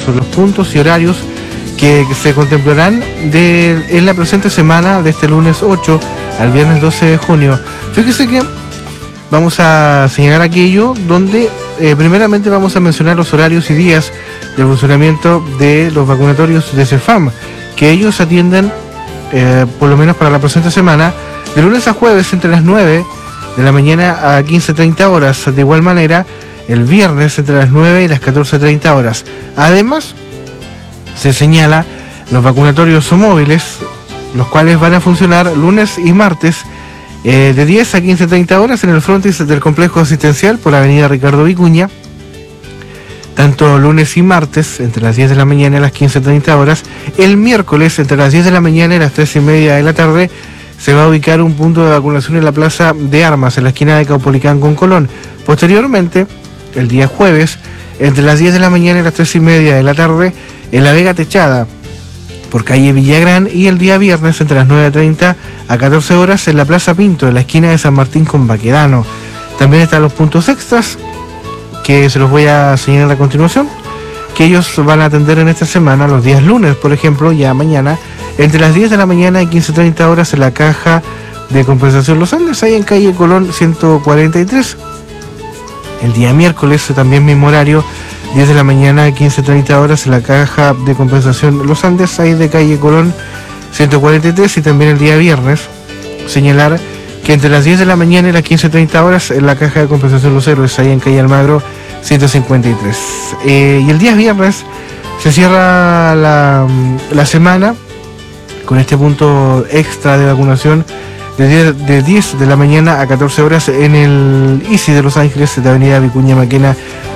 los puntos y horarios que se contemplarán en la presente semana, de este lunes 8 al viernes 12 de junio. Fíjese que vamos a señalar aquello donde primeramente vamos a mencionar los horarios y días de funcionamiento de los vacunatorios de CEFAM, que ellos atienden, por lo menos para la presente semana, de lunes a jueves entre las 9 de la mañana a 15:30 horas. De igual manera, el viernes entre las 9 y las 14:30 horas. Además, se señala los vacunatorios móviles, los cuales van a funcionar lunes y martes de 10 a 15:30 horas en el frontis del complejo asistencial por la avenida Ricardo Vicuña, tanto lunes y martes entre las 10 de la mañana y las 15:30 horas. El miércoles entre las 10 de la mañana y las 3:30 de la tarde se va a ubicar un punto de vacunación en la Plaza de Armas, en la esquina de Caupolicán con Colón. Posteriormente, el día jueves, entre las 10 de la mañana y las 3:30 de la tarde, en la Vega Techada, por calle Villagrán, y el día viernes, entre las 9:30 a 14 horas, en la Plaza Pinto, en la esquina de San Martín con Baquedano. También están los puntos extras, que se los voy a señalar a continuación, que ellos van a atender en esta semana, los días lunes, por ejemplo, ya mañana, entre las 10 de la mañana y 15:30 horas, en la Caja de Compensación Los Andes, ahí en calle Colón 143. El día miércoles, también mismo horario, 10 de la mañana a 15:30 horas, en la Caja de Compensación Los Andes, ahí de calle Colón 143. Y también el día viernes, señalar que entre las 10 de la mañana y las 15:30 horas, en la Caja de Compensación Los Héroes, ahí en calle Almagro 153. Y el día viernes se cierra la semana con este punto extra de vacunación de 10 de la mañana a 14 horas en el ICI de Los Ángeles, de avenida Vicuña Maquena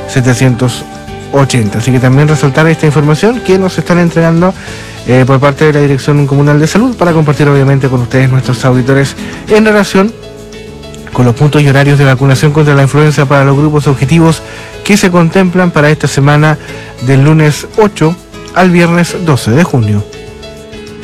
780. Así que también resaltar esta información que nos están entregando por parte de la Dirección Comunal de Salud, para compartir obviamente con ustedes, nuestros auditores, en relación con los puntos y horarios de vacunación contra la influenza para los grupos objetivos que se contemplan para esta semana, del lunes 8 al viernes 12 de junio.